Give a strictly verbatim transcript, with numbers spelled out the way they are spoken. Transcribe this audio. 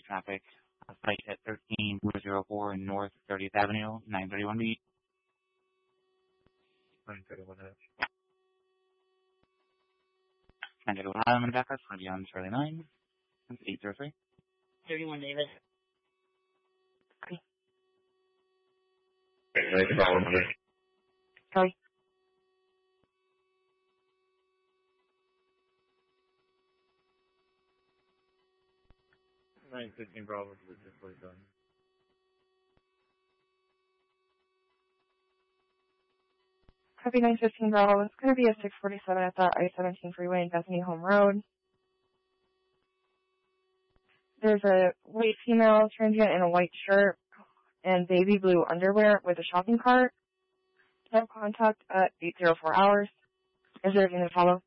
traffic. A site at thirteen oh four North thirtieth Avenue, nine thirty-one B. nine thirty-one H. nine thirty-one Island Backup for Beyond Charlie nine. That's eight zero three. thirty-one David. Okay. Okay, no problem. Sorry. nine fifteen Bravo, which is fully done. Copy nine fifteen Bravo. It's going to be a six forty-seven at the I seventeen freeway in Bethany Home Road. There's a white female transient in a white shirt and baby blue underwear with a shopping cart. No contact at eight oh four hours. Is there anything to follow?